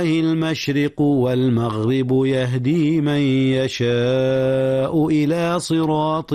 المشرق والمغرب يهدي من يشاء إلى صراط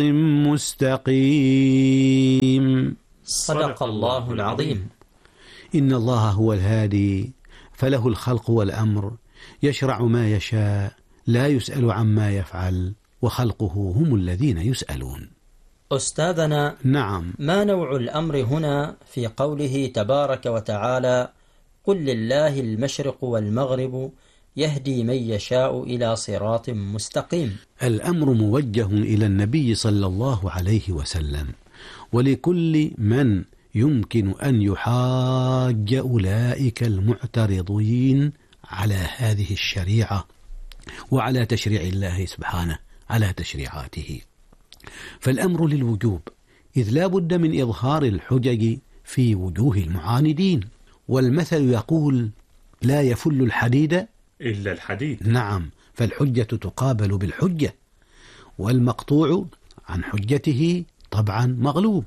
مستقيم. صدق الله العظيم. إن الله هو الهادي فله الخلق والأمر، يشرع ما يشاء، لا يسأل عما يفعل، وخلقه هم الذين يسألون. أستاذنا، نعم. ما نوع الأمر هنا في قوله تبارك وتعالى قل لله المشرق والمغرب يهدي من يشاء إلى صراط مستقيم؟ الأمر موجه إلى النبي صلى الله عليه وسلم ولكل من يمكن أن يحاج أولئك المعترضين على هذه الشريعة وعلى تشريع الله سبحانه، على تشريعاته. فالأمر للوجوب، إذ لا بد من إظهار الحجج في وجوه المعاندين. والمثل يقول لا يفل الحديد إلا الحديد. نعم، فالحجة تقابل بالحجة، والمقطوع عن حجته طبعا مغلوب.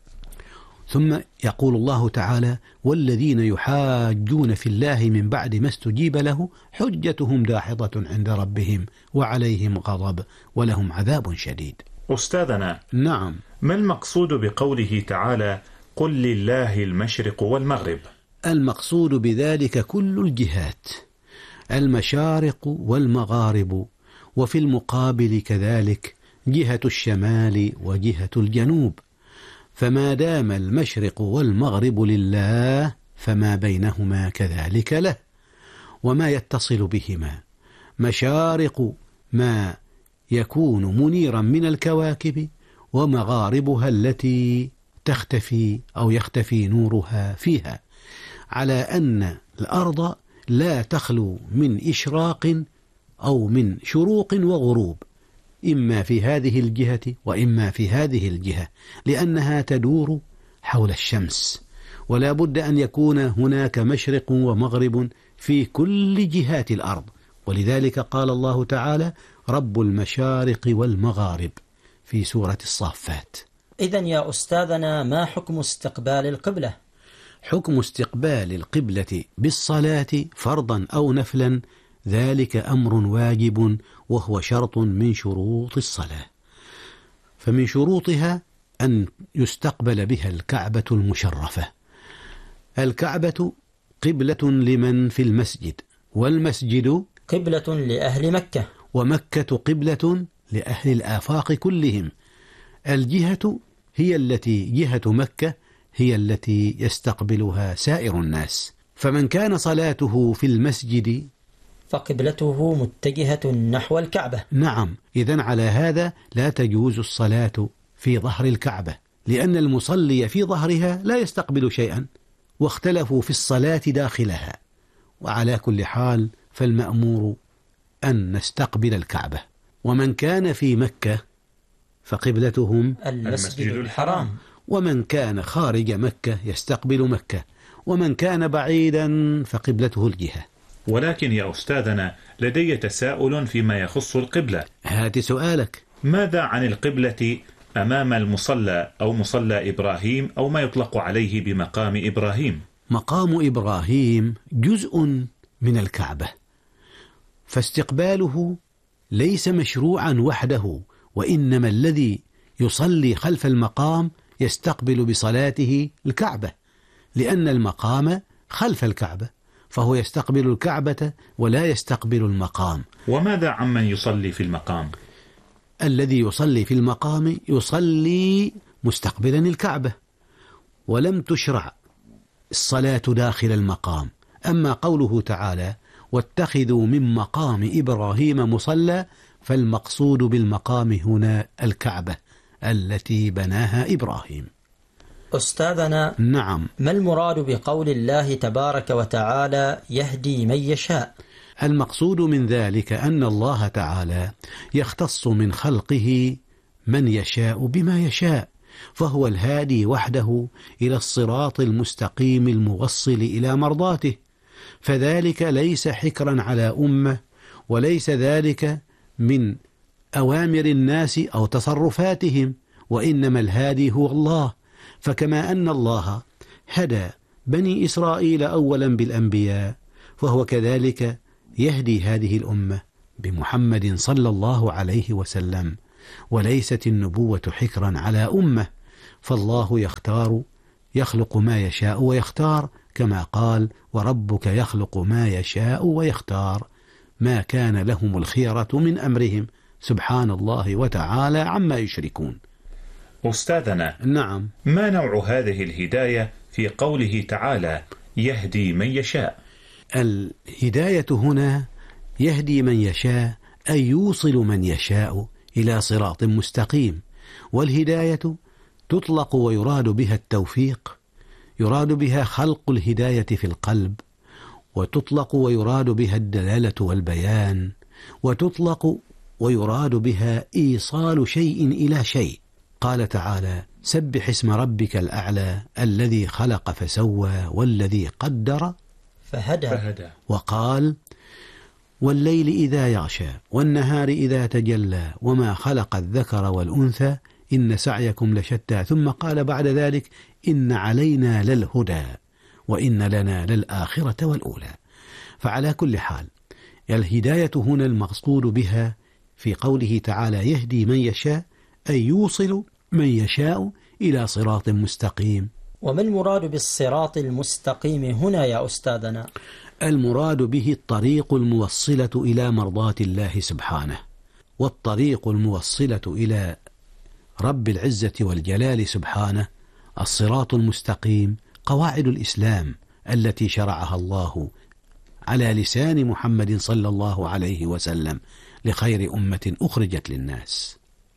ثم يقول الله تعالى والذين يحاجون في الله من بعد ما استجيب له حجتهم داحضة عند ربهم وعليهم غضب ولهم عذاب شديد. أستاذنا، نعم. ما المقصود بقوله تعالى قل لله المشرق والمغرب؟ المقصود بذلك كل الجهات، المشارق والمغارب، وفي المقابل كذلك جهة الشمال وجهة الجنوب. فما دام المشرق والمغرب لله فما بينهما كذلك له، وما يتصل بهما. مشارق ما يكون منيرا من الكواكب، ومغاربها التي تختفي أو يختفي نورها فيها، على أن الأرض لا تخلو من إشراق أو من شروق وغروب، إما في هذه الجهة وإما في هذه الجهة، لأنها تدور حول الشمس، ولا بد أن يكون هناك مشرق ومغرب في كل جهات الأرض. ولذلك قال الله تعالى رب المشارق والمغارب في سورة الصافات. إذن يا أستاذنا، ما حكم استقبال القبلة؟ حكم استقبال القبلة بالصلاة فرضا أو نفلا ذلك أمر واجب، وهو شرط من شروط الصلاة. فمن شروطها أن يستقبل بها الكعبة المشرفة. الكعبة قبلة لمن في المسجد، والمسجد قبلة لأهل مكة، ومكة قبلة لأهل الآفاق كلهم. الجهة هي التي جهة مكة هي التي يستقبلها سائر الناس. فمن كان صلاته في المسجد فقبلته متجهة نحو الكعبة. نعم، إذن على هذا لا تجوز الصلاة في ظهر الكعبة، لأن المصلي في ظهرها لا يستقبل شيئا، واختلفوا في الصلاة داخلها. وعلى كل حال فالمأمور أن نستقبل الكعبة. ومن كان في مكة فقبلتهم المسجد الحرام، ومن كان خارج مكة يستقبل مكة، ومن كان بعيدا فقبلته الجهة. ولكن يا أستاذنا، لدي تساؤل فيما يخص القبلة. هات سؤالك. ماذا عن القبلة أمام المصلى أو مصلى إبراهيم أو ما يطلق عليه بمقام إبراهيم؟ مقام إبراهيم جزء من الكعبة، فاستقباله ليس مشروعا وحده، وإنما الذي يصلي خلف المقام يستقبل بصلاته الكعبة، لأن المقام خلف الكعبة، فهو يستقبل الكعبة ولا يستقبل المقام. وماذا عمن يصلي في المقام؟ الذي يصلي في المقام يصلي مستقبلا الكعبة، ولم تشرع الصلاة داخل المقام. أما قوله تعالى واتخذوا من مقام إبراهيم مصلى، فالمقصود بالمقام هنا الكعبة التي بناها إبراهيم. أستاذنا، نعم. ما المراد بقول الله تبارك وتعالى يهدي من يشاء؟ المقصود من ذلك أن الله تعالى يختص من خلقه من يشاء بما يشاء، فهو الهادي وحده إلى الصراط المستقيم الموصل إلى مرضاته، فذلك ليس حكرا على أمة، وليس ذلك من أوامر الناس أو تصرفاتهم، وإنما الهادي هو الله. فكما أن الله هدى بني إسرائيل أولا بالأنبياء، فهو كذلك يهدي هذه الأمة بمحمد صلى الله عليه وسلم، وليست النبوة حكرا على أمة، فالله يخلق ما يشاء ويختار، كما قال: وربك يخلق ما يشاء ويختار، ما كان لهم الخيرة من أمرهم، سبحان الله وتعالى عما يشركون. أستاذنا، نعم، ما نوع هذه الهداية في قوله تعالى يهدي من يشاء؟ الهداية هنا يهدي من يشاء أي يوصل من يشاء إلى صراط مستقيم، والهداية تطلق ويراد بها التوفيق، يراد بها خلق الهداية في القلب، وتطلق ويراد بها الدلالة والبيان، وتطلق ويراد بها إيصال شيء إلى شيء. قال تعالى: سبح اسم ربك الأعلى الذي خلق فسوى والذي قدر فهدى. وقال: والليل إذا يغشى والنهار إذا تجلى وما خلق الذكر والأنثى إن سعيكم لشتى، ثم قال بعد ذلك: إن علينا للهدى وإن لنا للآخرة والأولى. فعلى كل حال الهداية هنا المقصود بها في قوله تعالى يهدي من يشاء أي يوصل من يشاء إلى صراط مستقيم. وما المراد بالصراط المستقيم هنا يا أستاذنا؟ المراد به الطريق الموصلة إلى مرضاة الله سبحانه، والطريق الموصلة إلى رب العزة والجلال سبحانه. الصراط المستقيم قواعد الإسلام التي شرعها الله على لسان محمد صلى الله عليه وسلم لخير أمة أخرجت للناس.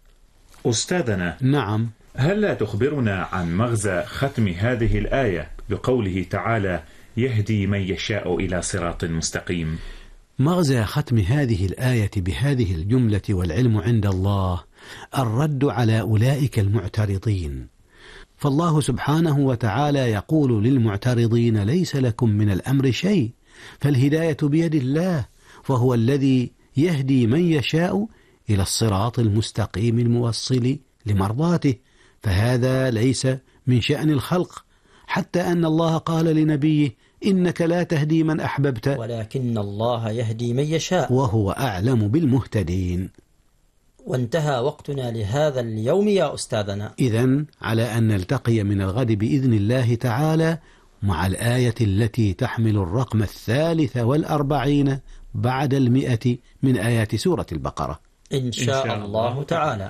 أستاذنا، نعم، هل لا تخبرنا عن مغزى ختم هذه الآية بقوله تعالى يهدي من يشاء إلى صراط مستقيم؟ مغزى ختم هذه الآية بهذه الجملة والعلم عند الله الرد على أولئك المعترضين، فالله سبحانه وتعالى يقول للمعترضين: ليس لكم من الأمر شيء، فالهداية بيد الله، فهو الذي يهدي من يشاء إلى الصراط المستقيم الموصل لمرضاته، فهذا ليس من شأن الخلق، حتى أن الله قال لنبيه: إنك لا تهدي من أحببت ولكن الله يهدي من يشاء وهو أعلم بالمهتدين. وانتهى وقتنا لهذا اليوم يا أستاذنا، إذن على أن نلتقي من الغد بإذن الله تعالى مع الآية التي تحمل الرقم 43 بعد 100 من آيات سورة البقرة إن شاء الله تعالى.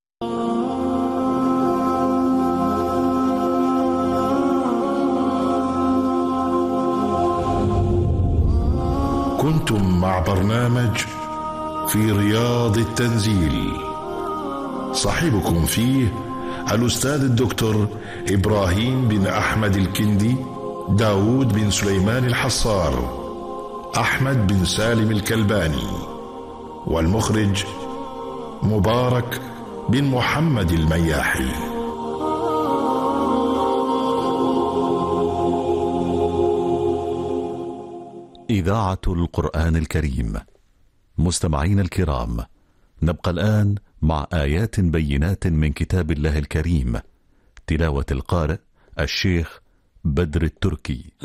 كنتم مع برنامج في رياض التنزيل، صاحبكم فيه الأستاذ الدكتور إبراهيم بن أحمد الكندي، داود بن سليمان الحصار، أحمد بن سالم الكلباني، والمخرج مبارك بن محمد المياحي. إذاعة القرآن الكريم. مستمعين الكرام، نبقى الآن مع آيات بينات من كتاب الله الكريم، تلاوة القارئ الشيخ بدر التركي.